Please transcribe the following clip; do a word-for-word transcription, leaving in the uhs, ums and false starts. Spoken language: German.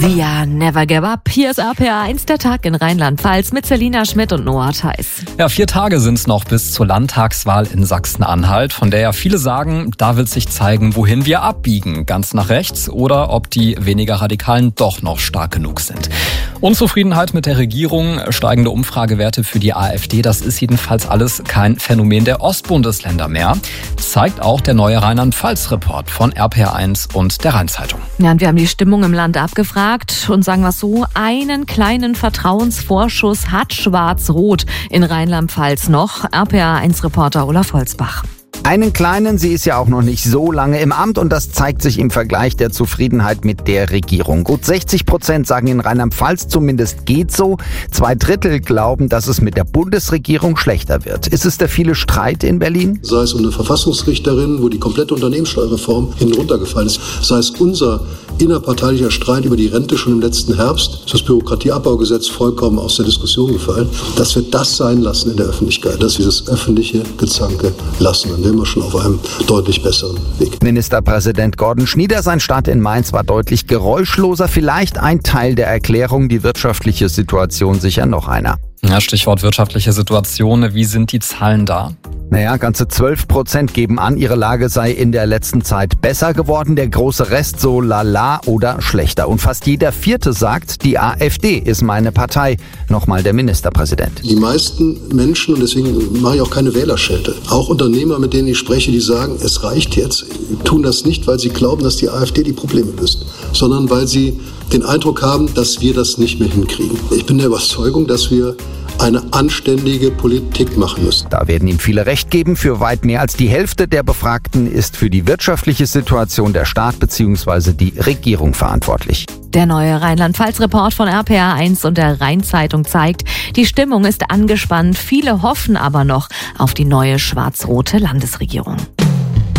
Sia, never give up. Hier ist R P R eins, der Tag in Rheinland-Pfalz mit Selina Schmidt und Noah Theis. Ja, vier Tage sind es noch bis zur Landtagswahl in Sachsen-Anhalt, von der ja viele sagen, da wird sich zeigen, wohin wir abbiegen, ganz nach rechts oder ob die weniger Radikalen doch noch stark genug sind. Unzufriedenheit mit der Regierung, steigende Umfragewerte für die AfD, das ist jedenfalls alles kein Phänomen der Ostbundesländer mehr. Das zeigt auch der neue Rheinland-Pfalz-Report von R P R eins und der Rhein-Zeitung. Ja, und wir haben die Stimmung im Land abgefragt und sagen wir es so, einen kleinen Vertrauensvorschuss hat Schwarz-Rot in Rheinland-Pfalz noch. R P R eins Reporter Olaf Holzbach. Einen kleinen, sie ist ja auch noch nicht so lange im Amt und das zeigt sich im Vergleich der Zufriedenheit mit der Regierung. Gut sechzig Prozent sagen in Rheinland-Pfalz zumindest geht so. Zwei Drittel glauben, dass es mit der Bundesregierung schlechter wird. Ist es der viele Streit in Berlin? Sei es um eine Verfassungsrichterin, wo die komplette Unternehmenssteuerreform hinten runtergefallen ist. Sei es unser innerparteilicher Streit über die Rente schon im letzten Herbst. Ist das Bürokratieabbaugesetz vollkommen aus der Diskussion gefallen. Dass wir das sein lassen in der Öffentlichkeit, dass wir das öffentliche Gezanke lassen. Dann wären wir schon auf einem deutlich besseren Weg. Ministerpräsident Gordon Schnieder, sein Start in Mainz war deutlich geräuschloser. Vielleicht ein Teil der Erklärung, die wirtschaftliche Situation sicher noch einer. Ja, Stichwort wirtschaftliche Situation. Wie sind die Zahlen da? Naja, ganze zwölf Prozent geben an, ihre Lage sei in der letzten Zeit besser geworden. Der große Rest so lala oder schlechter. Und fast jeder Vierte sagt, die AfD ist meine Partei. Nochmal der Ministerpräsident. Die meisten Menschen, und deswegen mache ich auch keine Wählerschelte, auch Unternehmer, mit denen ich spreche, die sagen, es reicht jetzt, tun das nicht, weil sie glauben, dass die AfD die Probleme löst, sondern weil sie den Eindruck haben, dass wir das nicht mehr hinkriegen. Ich bin der Überzeugung, dass wir eine anständige Politik machen müssen. Da werden ihm viele recht geben. Für weit mehr als die Hälfte der Befragten ist für die wirtschaftliche Situation der Staat bzw. die Regierung verantwortlich. Der neue Rheinland-Pfalz-Report von R P R eins und der Rhein-Zeitung zeigt, die Stimmung ist angespannt. Viele hoffen aber noch auf die neue schwarz-rote Landesregierung.